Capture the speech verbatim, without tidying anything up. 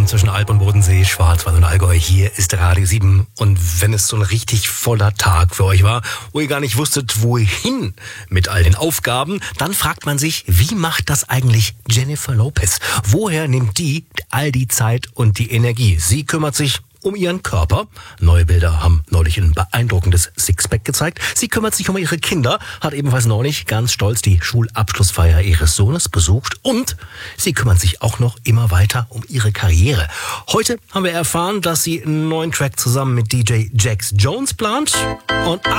zwischen Alp und Bodensee, Schwarzwald und Allgäu. Hier ist Radio sieben. Und wenn es so ein richtig voller Tag für euch war, wo ihr gar nicht wusstet, wohin mit all den Aufgaben, dann fragt man sich, wie macht das eigentlich Jennifer Lopez? Woher nimmt die all die Zeit und die Energie? Sie kümmert sich um ihren Körper. Neue Bilder haben neulich ein beeindruckendes Sixpack gezeigt. Sie kümmert sich um ihre Kinder, hat ebenfalls neulich ganz stolz die Schulabschlussfeier ihres Sohnes besucht und sie kümmert sich auch noch immer weiter um ihre Karriere. Heute haben wir erfahren, dass sie einen neuen Track zusammen mit D J Jax Jones plant und